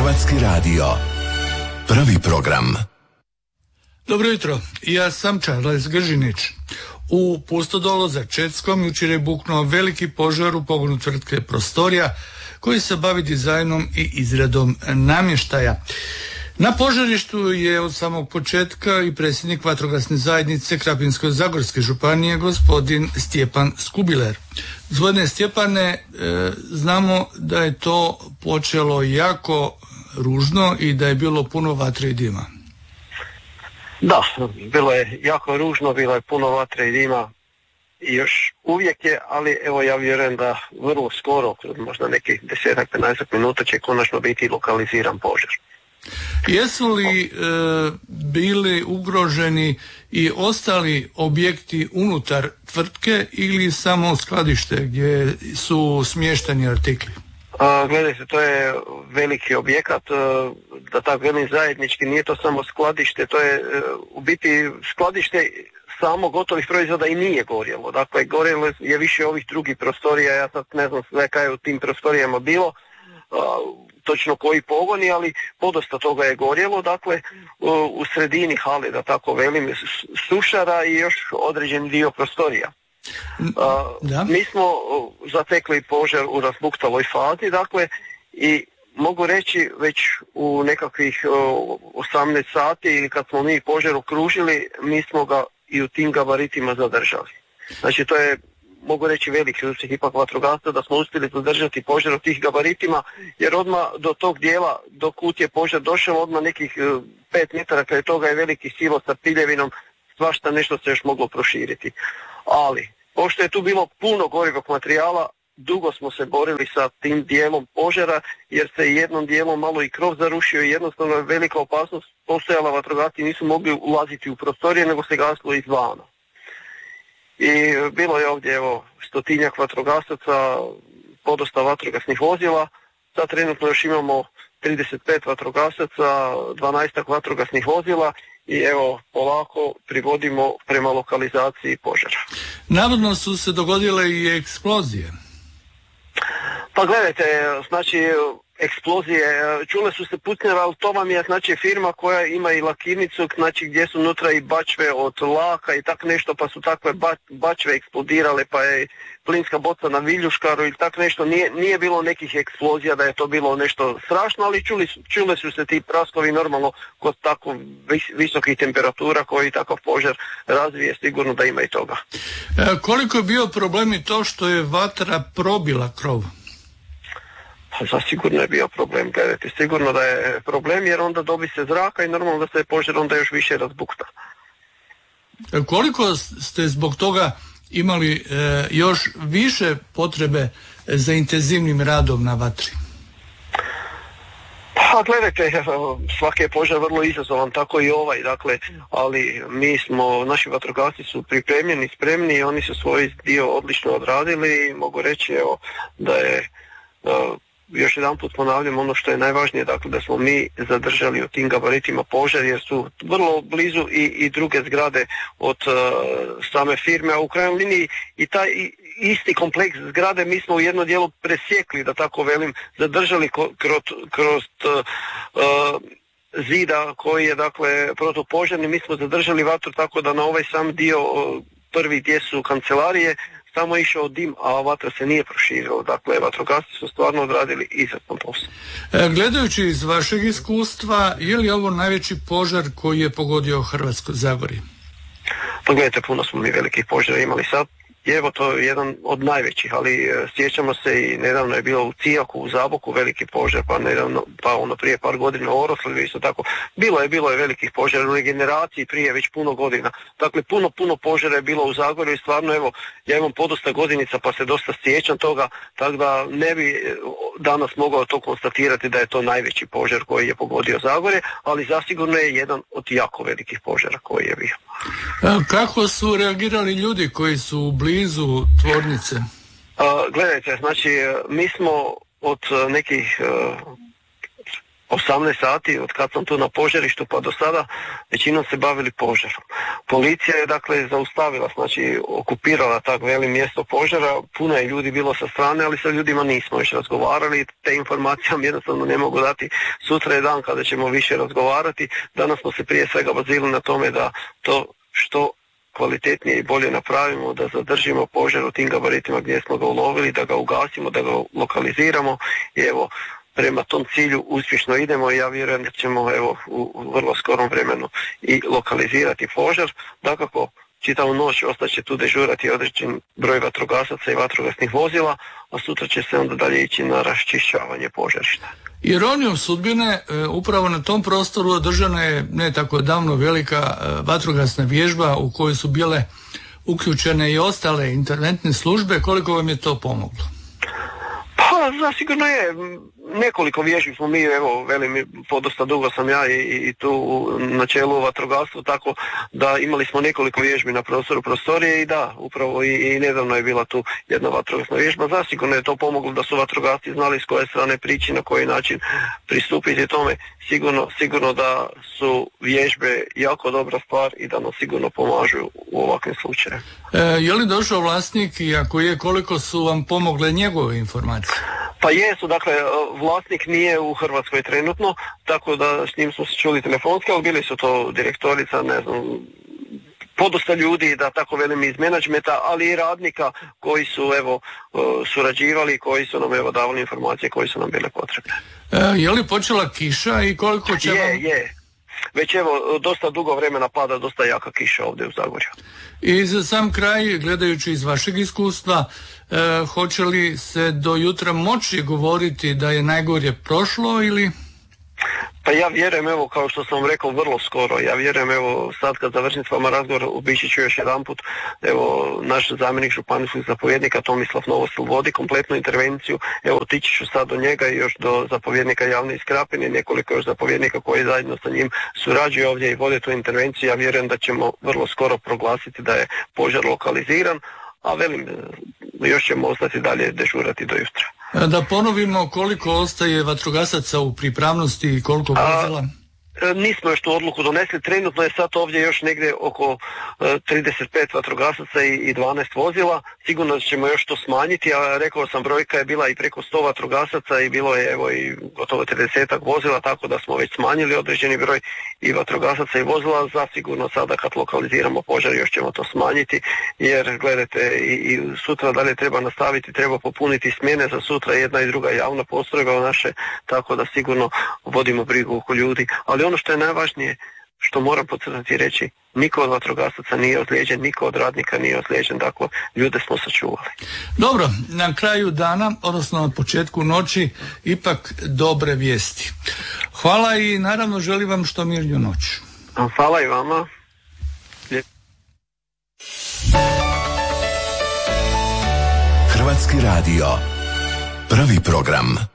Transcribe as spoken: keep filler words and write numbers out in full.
Hrvatski radio. Prvi program. Dobro jutro, ja sam Charles Gržinić. U Pustodolu za Čeckom jučer je buknuo veliki požar u pogonu tvrtke Prostorija koji se bavi dizajnom i izradom namještaja. Na požarištu je od samog početka i predsjednik vatrogasne zajednice Krapinsko-zagorske županije gospodin Stjepan Skubiler. Gospodine Stjepane, e, znamo da je to počelo jako ružno i da je bilo puno vatre i dima. Da, bilo je jako ružno, bilo je puno vatre i dima i još uvijek je, ali evo ja vjerujem da vrlo skoro, možda nekih desetak, petnaestak minuta će konačno biti lokaliziran požar. Jesu li e, bili ugroženi i ostali objekti unutar tvrtke ili samo skladište gdje su smješteni artikli? A, gledajte, to je veliki objekat, da tako velim zajednički, nije to samo skladište, to je u biti skladište samo gotovih proizvoda i nije gorjelo. Dakle, gorjelo je više ovih drugih prostorija, ja sad ne znam sve kaj je u tim prostorijama bilo, a, točno koji pogoni, ali podosta toga je gorjelo, dakle u, u sredini hale, da tako velim, sušara i još određen dio prostorija. Uh, mi smo uh, zatekli požar u razbuktaloj fazi, dakle, i mogu reći već u nekakvih uh, osamnaest sati ili kad smo mi požar okružili, mi smo ga i u tim gabaritima zadržali. Znači to je, mogu reći, veliki uspjeh ipak vatrogasca da smo uspjeli zadržati požar u tih gabaritima, jer odmah do tog dijela, do kud je požar došao, odmah nekih uh, pet metara kraj toga je veliki silo sa piljevinom, svašta nešto se još moglo proširiti. Ali, pošto je tu bilo puno gorivog materijala, dugo smo se borili sa tim dijelom požara, jer se jednom dijelom malo i krov zarušio i jednostavno je velika opasnost postojala, vatrogasci nisu mogli ulaziti u prostorije, nego se gasilo izvana. I bilo je ovdje evo stotinjak vatrogasaca, podosta vatrogasnih vozila, sad trenutno još imamo trideset pet vatrogasaca, dvanaestak vatrogasnih vozila i evo polako privodimo prema lokalizaciji požara. Navodno su se dogodile i eksplozije. Pa gledajte, znači eksplozije, čule su se pucnjeve, ali to vam je znači firma koja ima i lakirnicu, znači gdje su unutra i bačve od laka i tak nešto, pa su takve bačve eksplodirale, pa je plinska boca na viljuškaru i tak nešto. Nije, nije bilo nekih eksplozija da je to bilo nešto strašno, ali čuli, čule su se ti praskovi normalno kod tako vis, visokih temperatura koji takav požar razvije, sigurno da ima i toga. E, koliko je bio problem i to što je vatra probila krov? Zasigurno je bio problem, gledajte, sigurno da je problem jer onda dobi se zraka i normalno da se požar onda još više razbukta. Koliko ste zbog toga imali e, još više potrebe za intenzivnim radom na vatri? Pa gledajte, svaki je požar vrlo izazovan, tako i ovaj, dakle, ali mi smo, naši vatrogasci su pripremljeni, spremni i oni su svoj dio odlično odradili i mogu reći evo da je uh, još jedan put ponavljam ono što je najvažnije, dakle da smo mi zadržali u tim gabaritima požar jer su vrlo blizu i, i druge zgrade od uh, same firme, a u krajnjoj liniji i taj i, isti kompleks zgrade mi smo u jednom dijelu presjekli, da tako velim, zadržali ko, kroz, kroz uh, zida koji je dakle protupožarni, mi smo zadržali vatru tako da na ovaj sam dio uh, prvi gdje su kancelarije samo išao dim, a vatra se nije proširila. Dakle, vatrogasci su stvarno odradili izvrstan posao. E, gledajući iz vašeg iskustva, je li ovo najveći požar koji je pogodio Hrvatsko Zagorje? Pa gledajte, puno smo mi velikih požara imali sad. Evo, to je jedan od najvećih, ali sjećamo se i nedavno je bilo u Cijaku, u Zaboku veliki požar, pa nedavno, pa ono prije par godina u Oroslavlju isto tako. Bilo je, bilo je velikih požara u regeneraciji prije već puno godina. Dakle, puno, puno požara je bilo u Zagorju i stvarno, evo, ja imam podosta godinica pa se dosta sjećam toga, tako da ne bi danas mogao to konstatirati da je to najveći požar koji je pogodio Zagorje, ali zasigurno je jedan od jako velikih požara koji je bio. Kako su reagirali ljudi koji su blizu tvornice? A, gledajte, znači mi smo od nekih osamnaest sati od kad sam tu na požarištu pa do sada većinom se bavili požarom. Policija je dakle zaustavila, znači okupirala tako veliko mjesto požara, puno je ljudi bilo sa strane, ali sa ljudima nismo još razgovarali, te informacije vam jednostavno ne mogu dati. Sutra je dan kada ćemo više razgovarati, danas smo se prije svega bazirali na tome da to što kvalitetnije i bolje napravimo, da zadržimo požar u tim gabaritima gdje smo ga ulovili, da ga ugasimo, da ga lokaliziramo i evo, prema tom cilju uspješno idemo i ja vjerujem da ćemo evo u vrlo skorom vremenu i lokalizirati požar. Dakako, čitavu noć ostaće tu dežurati određen broj vatrogasaca i vatrogasnih vozila, a sutra će se onda dalje ići na raščišćavanje požarišta. Ironijom sudbine, upravo na tom prostoru održana je ne tako davno velika vatrogasna vježba u kojoj su bile uključene i ostale interventne službe. Koliko vam je to pomoglo? Pa, zasigurno je. Nekoliko vježbi smo mi, evo, velim, podosta dugo sam ja i, i tu na čelu vatrogastva, tako da imali smo nekoliko vježbi na prostoru prostorije i da, upravo i, i nedavno je bila tu jedna vatrogasna vježba. Zasigurno je to pomoglo da su vatrogasci znali s koje strane prići, na koji način pristupiti tome. Sigurno, sigurno da su vježbe jako dobra stvar i da nam sigurno pomažu u ovakvim slučajevima. E, je li došao vlasnik i ako je, koliko su vam pomogle njegove informacije? Pa jesu, dakle, vlasnik nije u Hrvatskoj trenutno, tako da s njim smo se čuli telefonski, ali bili su to direktorica, ne znam, podosta ljudi, da tako velim, iz menadžmenta, ali i radnika koji su, evo, surađivali, koji su nam, evo, davali informacije koje su nam bile potrebne. E, je li počela kiša i koliko će vam... Je, je. Već evo, dosta dugo vremena pada, dosta jaka kiša ovdje u Zagorju. I za sam kraj, gledajući iz vašeg iskustva, e, hoće li se do jutra moći govoriti da je najgorje prošlo ili... Pa ja vjerujem, evo, kao što sam rekao, vrlo skoro. Ja vjerujem, evo, sad kad završim s vama razgovor, obići ću još jedan put, evo, naš zamjenik županijskog zapovjednika Tomislav Novosil vodi kompletnu intervenciju. Evo, otići ću sad do njega i još do zapovjednika Javne iz Krapine, nekoliko još zapovjednika koji zajedno sa njim surađuju ovdje i vode tu intervenciju. Ja vjerujem da ćemo vrlo skoro proglasiti da je požar lokaliziran, a velim, još ćemo ostati dalje dežurati do jutra. Da ponovimo, koliko ostaje vatrogasaca u pripravnosti i koliko vozila? Nismo još tu odluku donesli, trenutno je sad ovdje još negdje oko trideset pet vatrogasaca i dvanaest vozila, sigurno ćemo još to smanjiti, a rekao sam, brojka je bila i preko sto vatrogasaca i bilo je evo i gotovo tridesetak vozila, tako da smo već smanjili određeni broj i vatrogasaca i vozila. Zasigurno sada kad lokaliziramo požar još ćemo to smanjiti, jer gledajte, i, i sutra dalje treba nastaviti, treba popuniti smjene za sutra, jedna i druga javna postrojba naše, tako da sigurno vodimo brigu oko ljudi, ali ono što je najvažnije, što moram podcrtati i reći, niko od vatrogasaca nije ozlijeđen, niko od radnika nije ozlijeđen, dakle ljude smo sačuvali. Dobro, na kraju dana, odnosno na početku noći, ipak dobre vijesti. Hvala i naravno želim vam što mirniju noć. Hvala i vama. Hrvatski radio, prvi program.